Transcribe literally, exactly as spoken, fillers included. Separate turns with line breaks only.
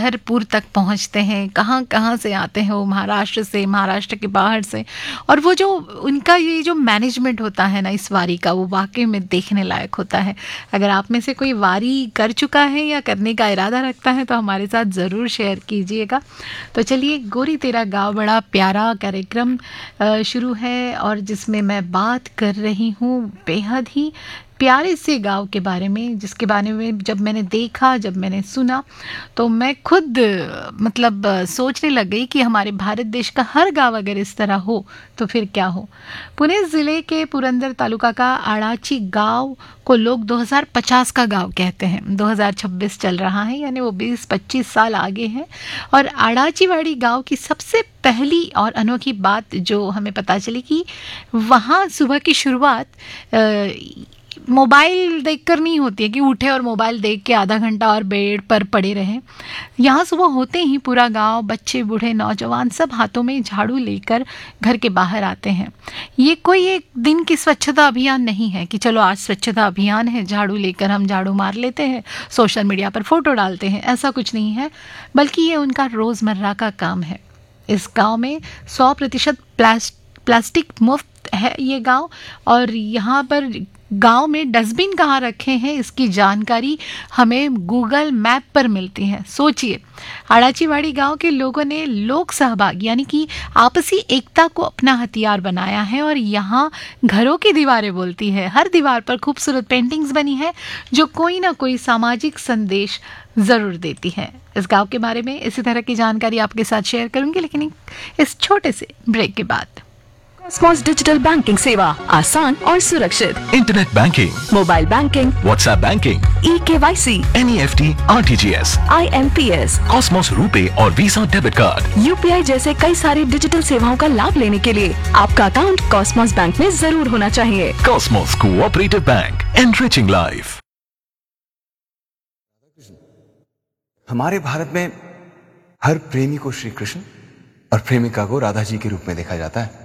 पंढरपुर तक पहुंचते हैं, कहाँ कहाँ से आते हैं वो, महाराष्ट्र से, महाराष्ट्र के बाहर से, और वो जो उनका ये जो मैनेजमेंट होता है ना इस वारी का, वो वाकई में देखने लायक होता है। अगर आप में से कोई वारी कर चुका है या करने का इरादा रखता है तो हमारे साथ ज़रूर शेयर कीजिएगा। तो चलिए, गोरी तेरा गाँव बड़ा प्यारा कार्यक्रम शुरू है और जिसमें मैं बात कर रही हूँ बेहद ही प्यारे से गांव के बारे में, जिसके बारे में जब मैंने देखा, जब मैंने सुना, तो मैं खुद मतलब सोचने लग गई कि हमारे भारत देश का हर गांव अगर इस तरह हो तो फिर क्या हो। पुणे ज़िले के पुरंदर तालुका का आड़ाची गांव को लोग दो हज़ार पचास का गांव कहते हैं। दो हज़ार छब्बीस चल रहा है, यानी वो बीस पच्चीस साल आगे हैं। और आड़ाचीवाड़ी गांव की सबसे पहली और अनोखी बात जो हमें पता चली कि वहाँ सुबह की शुरुआत मोबाइल देखकर नहीं होती है कि उठे और मोबाइल देख के आधा घंटा और बेड पर पड़े रहें। यहाँ सुबह होते ही पूरा गांव, बच्चे बूढ़े नौजवान सब हाथों में झाड़ू लेकर घर के बाहर आते हैं। ये कोई एक दिन की स्वच्छता अभियान नहीं है कि चलो आज स्वच्छता अभियान है, झाड़ू लेकर हम झाड़ू मार लेते हैं, सोशल मीडिया पर फोटो डालते हैं, ऐसा कुछ नहीं है, बल्कि ये उनका रोज़मर्रा का काम है। इस गाँव में सौ प्रतिशत प्लास्टिक मुफ्त है ये गाँव, और यहाँ पर गांव में डस्टबिन कहाँ रखे हैं इसकी जानकारी हमें गूगल मैप पर मिलती है। सोचिए, आड़ाचीवाड़ी गांव के लोगों ने लोक सहभाग यानी कि आपसी एकता को अपना हथियार बनाया है और यहाँ घरों की दीवारें बोलती है। हर दीवार पर खूबसूरत पेंटिंग्स बनी है जो कोई ना कोई सामाजिक संदेश ज़रूर देती है। इस गांव के बारे में इसी तरह की जानकारी आपके साथ शेयर करूंगी, लेकिन इस छोटे से ब्रेक के बाद।
कॉस्मोस डिजिटल बैंकिंग सेवा आसान और सुरक्षित।
Internet banking,
mobile banking,
WhatsApp banking,
e KYC,
NEFT, RTGS,
IMPS,
Cosmos RuPay और वीजा डेबिट कार्ड,
यूपीआई जैसे कई सारी डिजिटल सेवाओं का लाभ लेने के लिए आपका अकाउंट कॉस्मोस बैंक में जरूर होना चाहिए।
Cosmos cooperative bank, enriching life.
हमारे भारत में हर प्रेमी को श्री कृष्ण और प्रेमिका को राधा जी के रूप में देखा जाता है।